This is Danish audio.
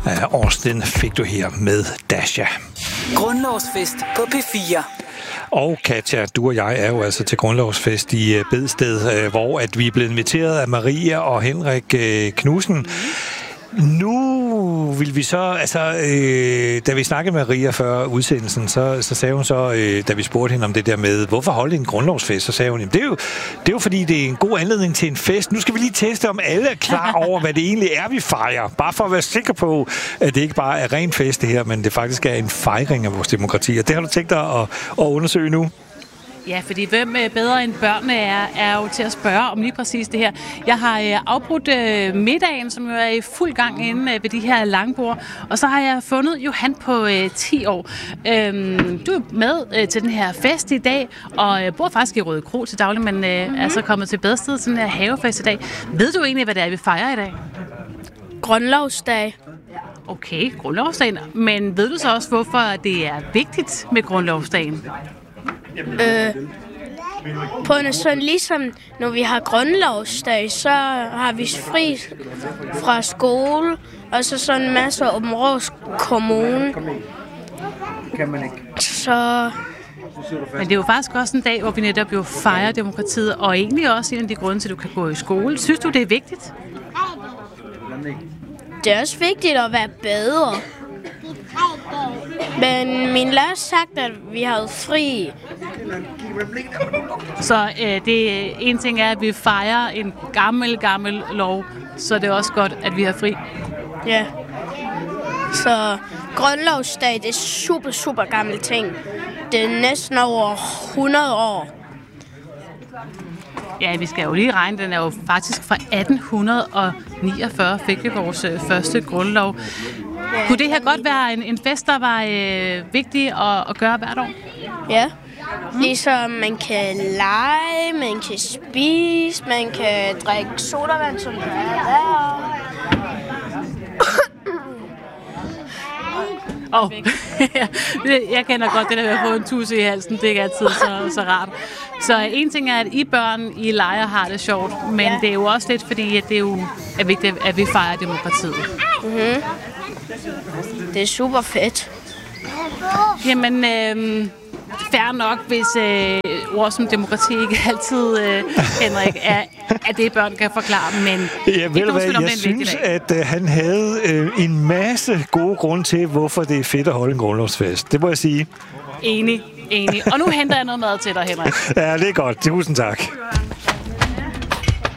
Austin fik du her med Dasha. Grundlovsfest på P4. Og Katja, du og jeg er jo altså til grundlovsfest i Bedsted, hvor at vi er blevet inviteret af Maria og Henrik Knudsen. Nu vil vi så, da vi snakkede med Maria før udsendelsen, så sagde hun så, da vi spurgte hende om det der med, hvorfor holde en grundlovsfest, så sagde hun, det er jo fordi, det er en god anledning til en fest. Nu skal vi lige teste, om alle er klar over, hvad det egentlig er, vi fejrer. Bare for at være sikker på, at det ikke bare er ren fest det her, men det faktisk er en fejring af vores demokrati. Og det har du tænkt dig at undersøge nu? Ja, fordi hvem bedre end børnene er jo til at spørge om lige præcis det her. Jeg har afbrudt middagen, som jo er i fuld gang inde ved de her langbord, og så har jeg fundet Johan på 10 år. Du er med til den her fest i dag, og bor faktisk i Røde Kro til daglig, men er så kommet til Bedsted til den her havefest i dag. Ved du egentlig, hvad det er, vi fejrer i dag? Grundlovsdag. Okay, grundlovsdagen. Men ved du så også, hvorfor det er vigtigt med grundlovsdagen? På en sådan ligesom når vi har grundlovsdag, så har vi fri fra skole, og så sådan en masse Aabenraa Kommune. Så... Men det er jo faktisk også en dag, hvor vi netop jo fejrer demokratiet, og egentlig også en af de grunde til, at du kan gå i skole. Synes du, det er vigtigt? Det er også vigtigt at være bedre. Men min lærer har sagt, at vi havde fri. Så en ting er, at vi fejrer en gammel lov, så det er også godt, at vi har fri. Ja. Så grundlovsdag, det er super gammel ting. Det er næsten over 100 år. Ja, vi skal jo lige regne. Den er jo faktisk fra 1849 fik vi vores første grundlov. Ja. Kunne det her godt være en fest, der var vigtig at gøre hvert år? Ja. Ligesom man kan lege, man kan spise, man kan drikke sodavand, som der er der. Jeg kender godt det der med at få en tusse i halsen. Det er ikke altid så rart. Så en ting er, at I børn, I leger har det sjovt, men det er jo også lidt fordi, at det jo er vigtigt, at vi fejrer demokratiet. Mm-hmm. Det er super fedt. Jamen, fair nok, hvis ord som demokrati ikke altid, Henrik, er det, børn kan forklare, men jeg synes, at han havde en masse gode grunde til, hvorfor det er fedt at holde en grundlovsfest. Det må jeg sige. Enig. Og nu henter jeg noget mad til dig, Henrik. Ja, det er godt. Tusind tak.